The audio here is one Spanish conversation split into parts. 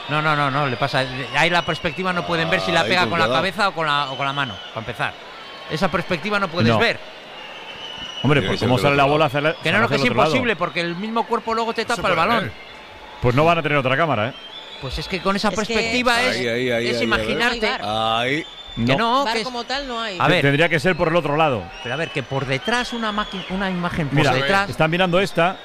No, le pasa. Ahí la perspectiva no pueden ver si la pega con la cabeza o con la mano, para empezar. Esa perspectiva no puedes ver. Hombre, pues cómo sale la bola hacia que no, que es imposible, porque el mismo cuerpo luego te tapa el balón. Pues no van a tener otra cámara, ¿eh? Pues es que con esa perspectiva es imaginarte. Ahí. Que no, VAR que como tal no hay. A ver, tendría que ser por el otro lado. Pero a ver, que por detrás una imagen por Mira, detrás. Están mirando esta.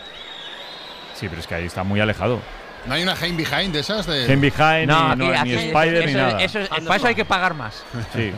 Sí, pero es que ahí está muy alejado. ¿No hay una Game Behind de esas? Game Behind, ni Spider, ni nada. Para eso hay que pagar más. Sí.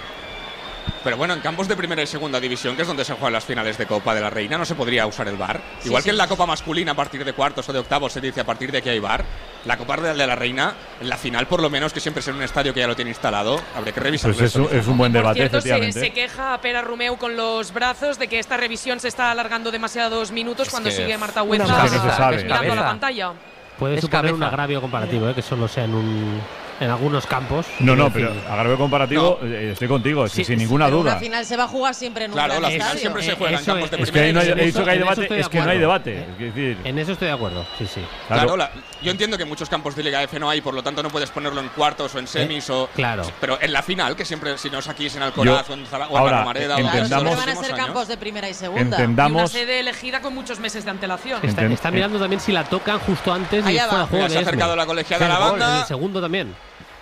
Pero bueno, en campos de primera y segunda división, que es donde se juegan las finales de Copa de la Reina, no se podría usar el VAR. Igual que en la Copa masculina, a partir de cuartos o de octavos, se dice a partir de aquí hay VAR. La Copa de la Reina, en la final, por lo menos, que siempre es en un estadio que ya lo tiene instalado, habría que revisarlo. Pues es un buen debate, cierto, efectivamente. Se queja Pere Romeu con los brazos de que esta revisión se está alargando demasiados minutos cuando sigue Marta Hueza mirando la pantalla. Puede suponer un agravio comparativo, que solo sea en algunos campos. No, pero agravio comparativo, estoy contigo, sin ninguna duda. La final se va a jugar siempre en un gran la final estadio. siempre se juega en campos de primera. Es que ahí no he dicho que hay debate, es que no hay debate. Es decir, en eso estoy de acuerdo, sí. Claro, yo entiendo que en muchos campos de Liga F no hay, por lo tanto no puedes ponerlo en cuartos o en semis claro. Pero en la final, que siempre, si no es aquí, es en Alcoraz o en la Romareda. Claro, van a ser campos de primera y segunda. Y una sede elegida con muchos meses de antelación. Está mirando también si la tocan justo antes y fuera juego. Se ha acercado la colegiada a la banda. En el segundo también.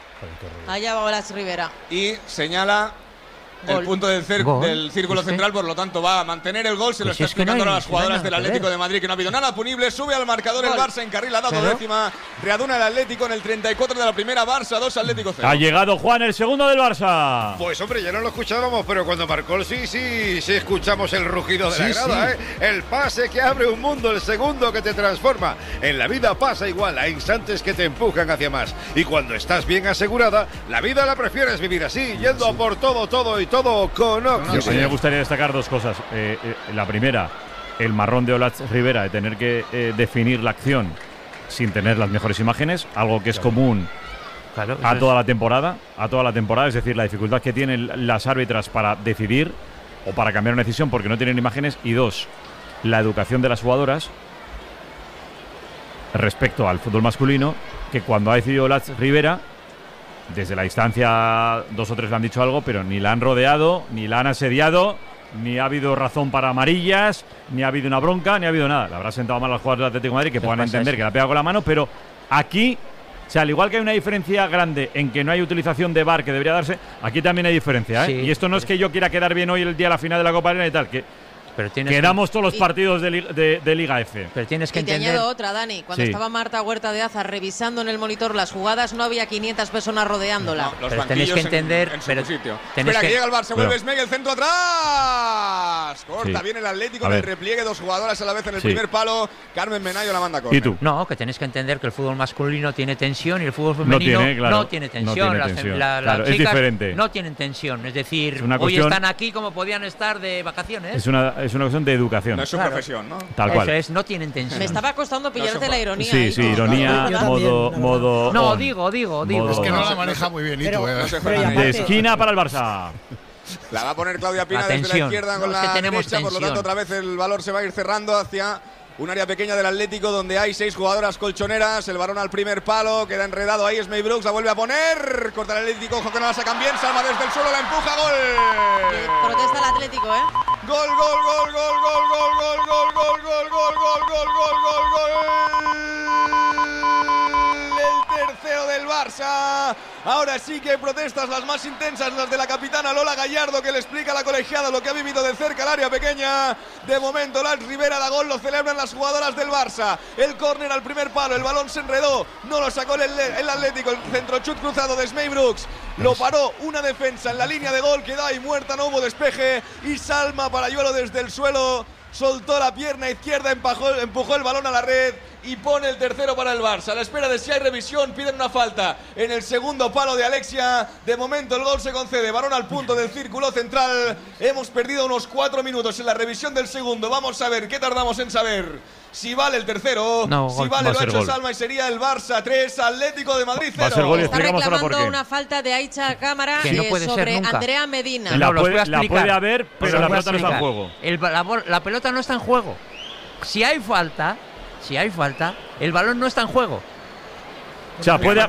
Allá va Olas Rivera. Y señala el punto del círculo central, por lo tanto va a mantener el gol. Se lo está explicando a las jugadoras del Atlético de Madrid, que no ha habido nada punible. Sube al marcador el Barça, encarrila, dado décima. Readuna el Atlético en el 34 de la primera. Barça 2, Atlético 0. Ha llegado Juan, el segundo del Barça. Pues hombre, ya no lo escuchábamos, pero cuando marcó el sí escuchamos el rugido de la grada, El pase que abre un mundo, el segundo que te transforma. En la vida pasa igual, hay instantes que te empujan hacia más. Y cuando estás bien asegurada, la vida la prefieres vivir así, yendo a por todo y todo con Oxio. A mí me gustaría destacar dos cosas. La primera, el marrón de Olas Rivera de tener que definir la acción sin tener las mejores imágenes, algo que es común a toda la temporada, es decir, la dificultad que tienen las árbitras para decidir o para cambiar una decisión porque no tienen imágenes. Y dos, la educación de las jugadoras respecto al fútbol masculino, que cuando ha decidido Olas Rivera, desde la distancia 2 o 3 le han dicho algo, pero ni la han rodeado, ni la han asediado, ni ha habido razón para amarillas, ni ha habido una bronca, ni ha habido nada. Le habrá sentado mal a los jugadores del Atlético de Madrid que puedan entender que la pega con la mano, pero aquí, o sea, al igual que hay una diferencia grande en que no hay utilización de VAR que debería darse, aquí también hay diferencia, ¿eh? Y esto no es que yo quiera quedar bien hoy el día de la final de la Copa Arena y tal, quedamos todos los partidos de Liga F. Pero tienes que entender. Te añado otra, Dani. Cuando estaba Marta Huerta de Aza revisando en el monitor las jugadas, no había 500 personas rodeándola. Los pero tenéis que entender. En su sitio. Espera que llega el Barça, vuelve Smeg, el centro atrás. Corta bien el Atlético en el repliegue, 2 jugadoras a la vez en el primer palo. Carmen Menayo la manda corta. ¿Y tú? No, que tenéis que entender que el fútbol masculino tiene tensión y el fútbol femenino no tiene tensión. Las chicas es diferente. No tienen tensión. Es decir, hoy están aquí como podían estar de vacaciones. Es una cuestión de educación. No es su profesión, ¿no? Tal cual. Eso es, no tienen tensión. Me estaba costando pillarte la ironía. Sí, ironía, modo. No, digo. Es que no la maneja muy bien, de esquina para el Barça. La va a poner Claudia Pina desde la izquierda con la derecha, por lo tanto otra vez el valor se va a ir cerrando hacia un área pequeña del Atlético donde hay 6 jugadoras colchoneras. El balón al primer palo, queda enredado ahí. Smey Brooks la vuelve a poner. Corta el Atlético, ojo que no la sacan bien. Salma desde el suelo, la empuja, gol. Protesta el Atlético, Gol. El tercero del Barça. Ahora sí que hay protestas, las más intensas, las de la capitana Lola Gallardo, que le explica a la colegiada lo que ha vivido de cerca el área pequeña. De momento, Olas Rivera da gol, lo celebran las jugadoras del Barça. El córner al primer palo, el balón se enredó, no lo sacó el Atlético. El centrochut cruzado de Smey Brooks lo paró una defensa en la línea de gol, quedó ahí muerta, no hubo despeje. Y Salma Parayuelo desde el suelo soltó la pierna izquierda, empujó el balón a la red y pone el tercero para el Barça. A la espera de si hay revisión, piden una falta en el segundo palo de Alexia. De momento el gol se concede, balón al punto del círculo central. Hemos perdido unos 4 minutos en la revisión del segundo. Vamos a ver qué tardamos en saber si vale el tercero. Si vale, lo ha hecho Salma y sería el Barça 3, Atlético de Madrid 0. Va a ser gol y está explicamos ahora por reclamando qué. una falta de Aicha Cámara no puede sobre ser nunca. Andrea Medina. La puede haber, pero la pelota no está en juego. La pelota no está en juego. Si hay falta, el balón no está en juego. O sea,